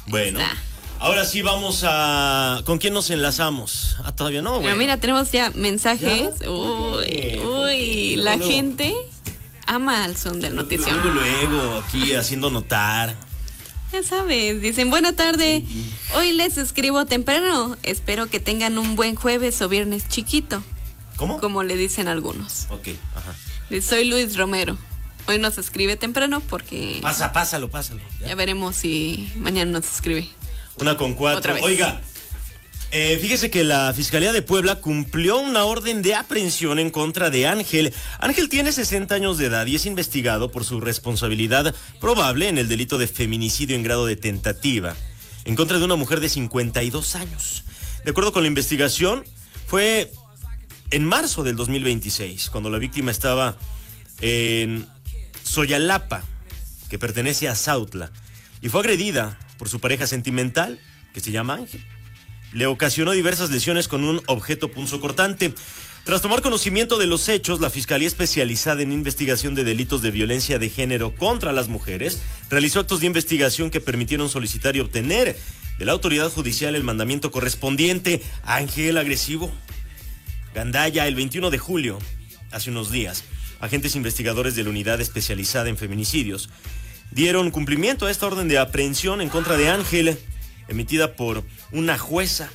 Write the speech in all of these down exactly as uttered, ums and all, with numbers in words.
Bueno, ahora sí vamos a... ¿Con quién nos enlazamos? Ah, todavía no, güey. Pero mira, tenemos ya mensajes. ¿Ya? Uy, ¿Qué? uy, la luego, gente ama al son del notición. Luego, luego, aquí haciendo notar. Ya sabes, dicen, buena tarde, hoy les escribo temprano, espero que tengan un buen jueves o viernes chiquito. ¿Cómo? Como le dicen algunos. Ok, ajá. Soy Luis Romero. Hoy nos escribe temprano porque... Pasa, pásalo, pásalo. Ya, ya veremos si mañana nos escribe. Una con cuatro. Otra vez. Oiga, eh, fíjese que la Fiscalía de Puebla cumplió una orden de aprehensión en contra de Ángel. Ángel tiene sesenta años de edad y es investigado por su responsabilidad probable en el delito de feminicidio en grado de tentativa en contra de una mujer de cincuenta y dos años. De acuerdo con la investigación, fue en marzo del dos mil veintiséis, cuando la víctima estaba en Soyalapa, que pertenece a Zautla, y fue agredida por su pareja sentimental, que se llama Ángel. Le ocasionó diversas lesiones con un objeto punzocortante. Tras tomar conocimiento de los hechos, la Fiscalía Especializada en Investigación de Delitos de Violencia de Género contra las Mujeres realizó actos de investigación que permitieron solicitar y obtener de la autoridad judicial el mandamiento correspondiente. Ángel agresivo. Gandaya, el veintiuno de julio, hace unos días, agentes investigadores de la Unidad Especializada en Feminicidios dieron cumplimiento a esta orden de aprehensión en contra de Ángel, emitida por una jueza.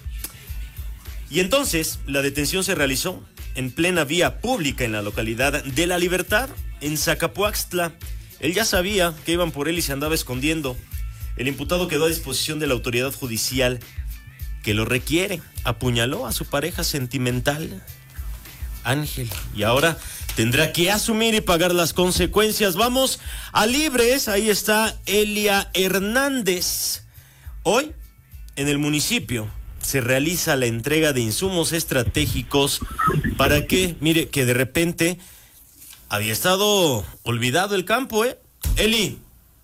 Y entonces la detención se realizó en plena vía pública en la localidad de La Libertad, en Zacapuaxtla. Él ya sabía que iban por él y se andaba escondiendo. El imputado quedó a disposición de la autoridad judicial que lo requiere. Apuñaló a su pareja sentimental, Ángel, y ahora tendrá que asumir y pagar las consecuencias. Vamos a Libres, ahí está Elia Hernández. Hoy, en el municipio, se realiza la entrega de insumos estratégicos para que, mire, que de repente había estado olvidado el campo, ¿eh? Eli.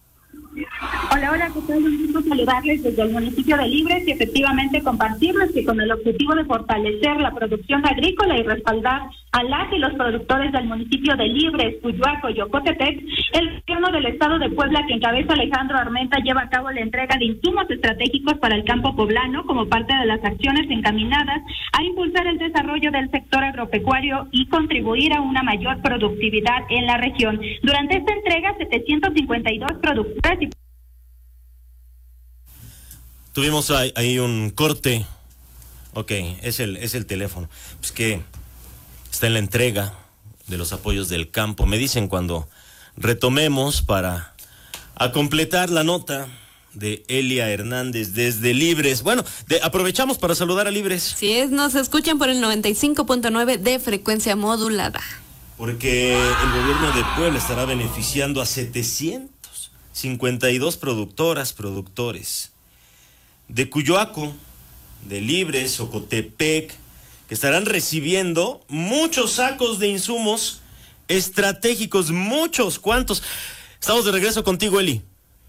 Hola, hola, que tal? Un gusto saludarles desde el municipio de Libres y efectivamente compartirles que con el objetivo de fortalecer la producción agrícola y respaldar a las y los productores del municipio de Libres, Cuyuaco y Ocotepec, el gobierno del estado de Puebla, que encabeza Alejandro Armenta, lleva a cabo la entrega de insumos estratégicos para el campo poblano como parte de las acciones encaminadas a impulsar el desarrollo del sector agropecuario y contribuir a una mayor productividad en la región. Durante esta entrega, setecientos cincuenta y dos productores y Tuvimos ahí, ahí un corte. Ok, es el, es el teléfono. Pues que está en la entrega de los apoyos del campo. Me dicen cuando retomemos para a completar la nota de Elia Hernández desde Libres. Bueno, de, aprovechamos para saludar a Libres. Sí, es, nos escuchan por el noventa y cinco punto nueve de frecuencia modulada. Porque el gobierno de Puebla estará beneficiando a setecientos cincuenta y dos productoras, productores de Cuyuaco, de Libres, Ocotepec, que estarán recibiendo muchos sacos de insumos estratégicos, muchos, ¿cuántos? Estamos de regreso contigo, Eli.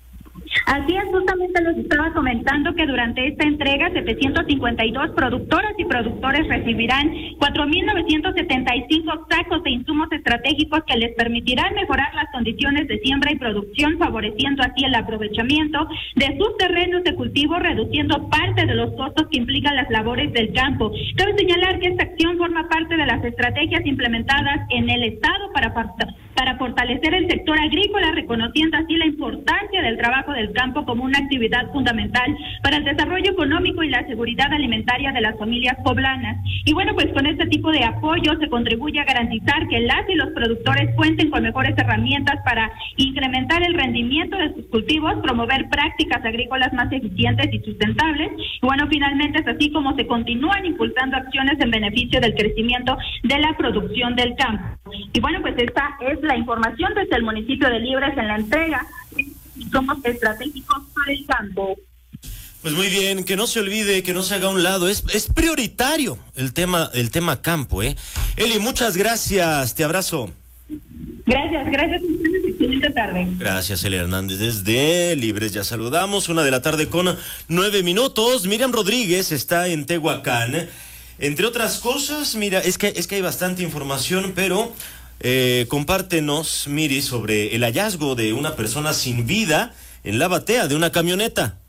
Así es, justamente les estaba comentando que durante esta entrega setecientos cincuenta y dos productoras y productores recibirán cuatro mil novecientos setenta y cinco sacos de insumos estratégicos que les permitirán mejorar las condiciones de siembra y producción, favoreciendo así el aprovechamiento de sus terrenos de cultivo, reduciendo parte de los costos que implican las labores del campo. Cabe señalar que esta acción forma parte de las estrategias implementadas en el estado para para fortalecer el sector agrícola, reconociendo así la importancia del trabajo del campo como una actividad fundamental para el desarrollo económico y la seguridad alimentaria de las familias poblanas. Y bueno, pues con este tipo de apoyo se contribuye a garantizar que las y los productores cuenten con mejores herramientas para incrementar el rendimiento de sus cultivos, promover prácticas agrícolas más eficientes y sustentables. Y bueno, finalmente es así como se continúan impulsando acciones en beneficio del crecimiento de la producción del campo. Y bueno, pues esta es la información desde el municipio de Libres en la entrega. Somos estratégicos para el campo. Pues muy bien, que no se olvide, que no se haga a un lado, es, es prioritario el tema, el tema campo, ¿eh? Eli, muchas gracias, te abrazo. Gracias, gracias, excelente tarde. Gracias, Eli Hernández, desde Libres, ya saludamos, una de la tarde con nueve minutos, Miriam Rodríguez está en Tehuacán, entre otras cosas, mira, es que, es que hay bastante información, pero... Eh, compártenos, Miri, sobre el hallazgo de una persona sin vida en la batea de una camioneta.